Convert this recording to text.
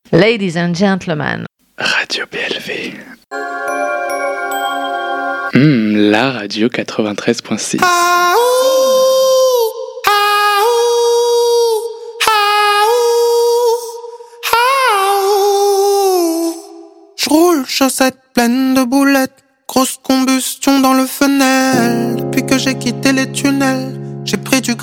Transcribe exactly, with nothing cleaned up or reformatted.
Ladies and gentlemen. Radio B L V. Mmh, la radio quatre-vingt-treize point six. Je roule, chaussettes pleines de boulettes, grosse combustion dans le funnel. Depuis que j'ai quitté les tunnels, j'ai pris du